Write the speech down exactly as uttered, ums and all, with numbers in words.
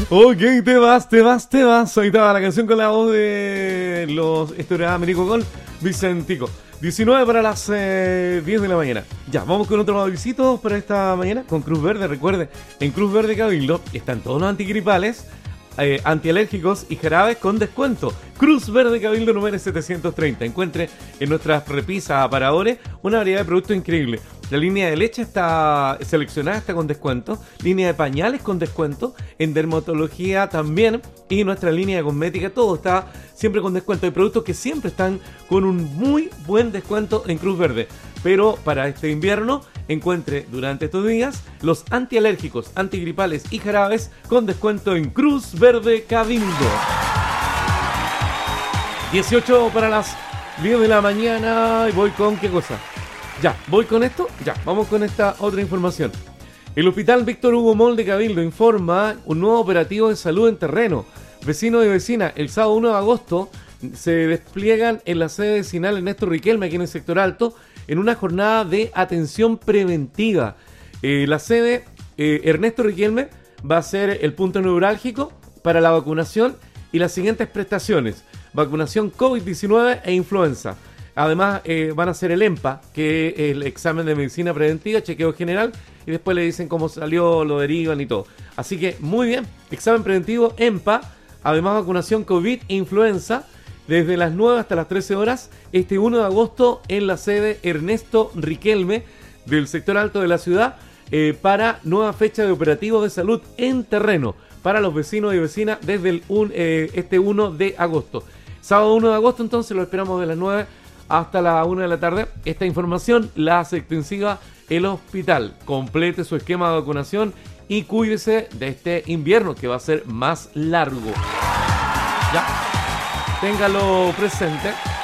Ok, te vas, te vas, te vas. Ahí estaba la canción con la voz de los Historia Américo con Vicentico. diecinueve para las eh, diez de la mañana. Ya, vamos con otro avisito para esta mañana con Cruz Verde. Recuerde, en Cruz Verde Cabildo están todos los antigripales, eh, antialérgicos y jarabes con descuento. Cruz Verde Cabildo número setecientos treinta. Encuentre en nuestras repisas, aparadores, una variedad de productos increíble. La línea de leche está seleccionada, está con descuento. Línea de pañales con descuento. En dermatología también. Y nuestra línea de cosmética, todo está siempre con descuento. Hay productos que siempre están con un muy buen descuento en Cruz Verde. Pero para este invierno, encuentre durante estos días los antialérgicos, antigripales y jarabes con descuento en Cruz Verde Cabildo. dieciocho para las diez de la mañana. Y voy con ¿qué cosa? Ya, voy con esto. Ya, vamos con esta otra información. El Hospital Víctor Hugo Moll de Cabildo informa un nuevo operativo de salud en terreno. Vecinos y vecinas, el sábado uno de agosto se despliegan en la sede vecinal Ernesto Riquelme, aquí en el sector alto, en una jornada de atención preventiva. Eh, la sede eh, Ernesto Riquelme va a ser el punto neurálgico para la vacunación y las siguientes prestaciones: vacunación COVID diecinueve e influenza. Además, eh, van a hacer el EMPA, que es el examen de medicina preventiva, chequeo general, y después le dicen cómo salió, lo derivan y todo. Así que, muy bien, examen preventivo, EMPA, además vacunación COVID e influenza, desde las nueve hasta las trece horas, este uno de agosto, en la sede Ernesto Riquelme, del sector alto de la ciudad, eh, para nueva fecha de operativo de salud en terreno, para los vecinos y vecinas, desde el un, eh, este uno de agosto. Sábado uno de agosto, entonces, lo esperamos de las nueve hasta la una de la tarde. Esta información la hace extensiva el hospital. Complete su esquema de vacunación y cuídese de este invierno que va a ser más largo. Ya, téngalo presente.